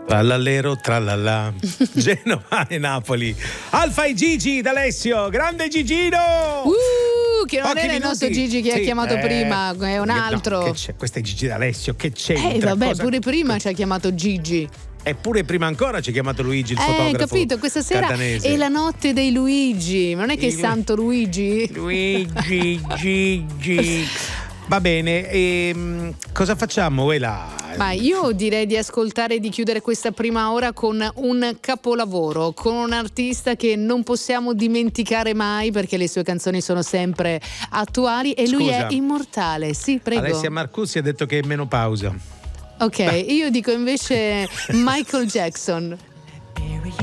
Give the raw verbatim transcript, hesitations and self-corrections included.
Trallallero, trallallà. Genova e Napoli. Alfa e Gigi d'Alessio, grande Gigino! Uh, che non Pochi era il minuti. nostro Gigi che Sì, ha chiamato eh, prima, è un altro. No, che c'è? Questo è Gigi d'Alessio, che c'entra? Eh vabbè, Cosa- pure prima ci ha chiamato Gigi. Eppure prima ancora ci ha chiamato Luigi, il Eh, fotografo capito, questa sera catanese. è la notte dei Luigi, ma non è che è Il- Santo Luigi? Luigi, Gigi. Va bene, e cosa facciamo? Ela? Ma io direi di ascoltare e di chiudere questa prima ora con un capolavoro, con un artista che non possiamo dimenticare mai perché le sue canzoni sono sempre attuali e lui Scusa. è immortale. Sì, prego. Alessia Marcuzzi ha detto che è menopausa. Ok, io dico invece Michael Jackson.